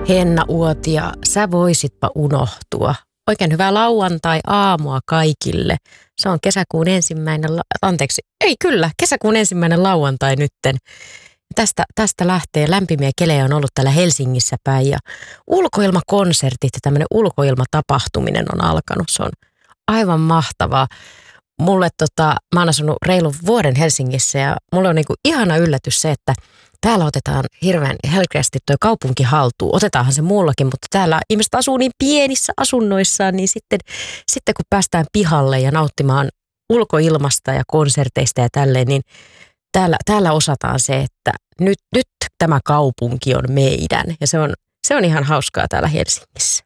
Henna Uotila, sä voisitpa unohtua. Oikein hyvää lauantai-aamua kaikille. Se on kesäkuun kesäkuun ensimmäinen lauantai nytten. Tästä lähtee lämpimiä kelejä on ollut täällä Helsingissä päin ja ulkoilmakonsertit ja tämmöinen ulkoilmatapahtuminen on alkanut. Se on aivan mahtavaa. Mulle mä oon asunut reilun vuoden Helsingissä ja mulle on niinku ihana yllätys se, että täällä otetaan hirveän helkeästi toi kaupunki haltuun. Otetaanhan se muullakin, mutta täällä ihmiset asuu niin pienissä asunnoissaan, niin sitten kun päästään pihalle ja nauttimaan ulkoilmasta ja konserteista ja tälleen, niin täällä osataan se, että nyt tämä kaupunki on meidän. Ja se on ihan hauskaa täällä Helsingissä.